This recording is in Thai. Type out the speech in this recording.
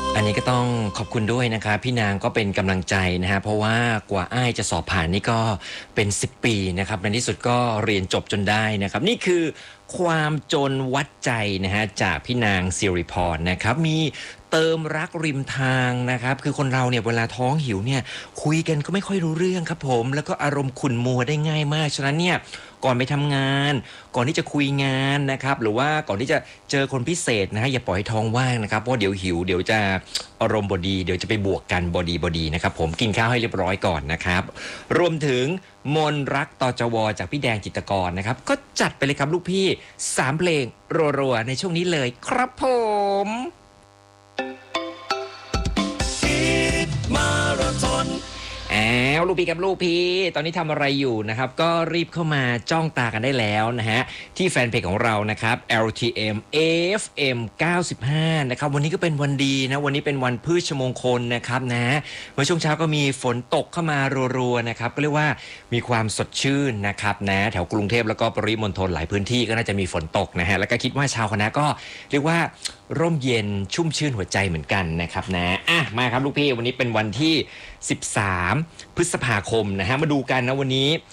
อันนี้ก็ต้องขอบคุณด้วยนะครับพี่นางก็เป็นกำลังใจนะฮะเพราะว่ากว่าอ้ายจะสอบผ่านนี่ก็เป็น10 ปีนะครับในที่สุดก็เรียนจบจนได้นะครับนี่คือความจนวัดใจนะฮะจากพี่นางสิริพรนะครับมีเติมรักริมทางนะครับคือคนเราเนี่ยเวลาท้องหิวเนี่ยคุยกันก็ไม่ค่อยรู้เรื่องครับผมแล้วก็อารมณ์ขุ่นมัวได้ง่ายมากฉะนั้นเนี่ยก่อนไปทำงานก่อนที่จะคุยงานนะครับหรือว่าก่อนที่จะเจอคนพิเศษนะฮะอย่าปล่อยให้ท้องว่างนะครับเพราะเดี๋ยวหิวเดี๋ยวจะอารมณ์บดีเดี๋ยวจะไปบวกกันบดีนะครับผมกินข้าวให้เรียบร้อยก่อนนะครับรวมถึงมนรักตจวจากพี่แดงจิตรกรนะครับก็จัดไปเลยครับลูกพี่3 เพลงรัวๆในช่วงนี้เลยครับผมมาราธอนลูกพี่กับลูกพี่ตอนนี้ทำอะไรอยู่นะครับก็รีบเข้ามาจ้องตากันได้แล้วนะฮะที่แฟนเพจของเรานะครับ LTM FM 95นะครับวันนี้ก็เป็นวันดีนะวันนี้เป็นวันพืชมงคลนะครับนะเมื่อช่วงเช้าก็มีฝนตกเข้ามารัวๆนะครับก็เรียกว่ามีความสดชื่นนะครับนะแถวกรุงเทพแล้วก็ปริมณฑลหลายพื้นที่ก็น่าจะมีฝนตกนะฮะแล้วก็คิดว่าชาวคณะก็เรียกว่าร่มเย็นชุ่มชื่นหัวใจเหมือนกันนะครับนะมาครับลูกพี่วันนี้เป็นวันที่13 พฤษภาคมนะฮะมาดูกันนะวันนี้